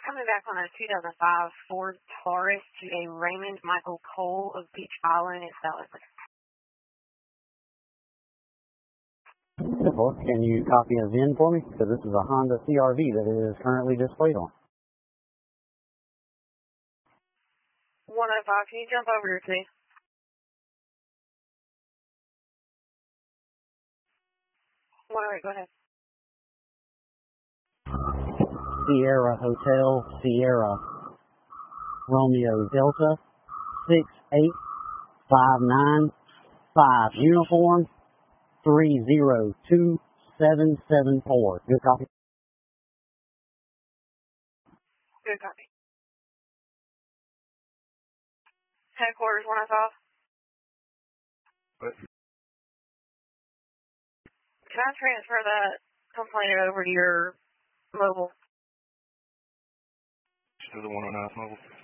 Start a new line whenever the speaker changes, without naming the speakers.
coming back on a 2005 Ford Taurus to a Raymond Michael Cole of Beach Island in Salisbury.
Can you copy a VIN for me? Because this is a Honda CRV that it is currently displayed on.
105, can you jump over here, please? Go ahead.
Sierra Hotel, Sierra Romeo Delta 68595 uniform 302774. Good copy.
Good copy. Headquarters 105.
What?
Can I transfer that complaint over to your mobile?
To the 109 mobile.